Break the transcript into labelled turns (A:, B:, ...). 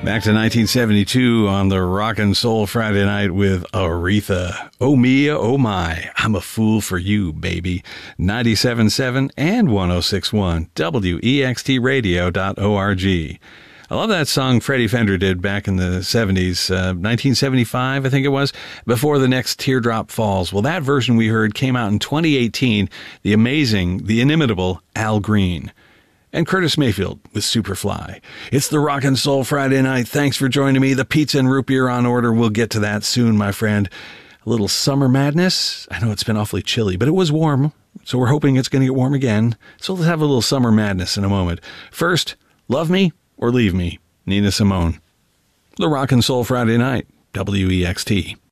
A: Back to 1972 on the Rock and Soul Friday Night with Aretha. Oh Mia, oh my, I'm a fool for you, baby. 97.7 and 106.1 WEXTradio.org. I love that song Freddie Fender did back in the 70s, 1975, I think it was, Before the Next Teardrop Falls. Well, that version we heard came out in 2018, the amazing, the inimitable Al Green. And Curtis Mayfield with Superfly. It's the Rock and Soul Friday Night. Thanks for joining me. The pizza and root beer on order. We'll get to that soon, my friend. A little summer madness. I know it's been awfully chilly, but it was warm, so we're hoping it's going to get warm again. So let's have a little summer madness in a moment. First, Love Me or Leave Me, Nina Simone. The Rock and Soul Friday Night, WEXT.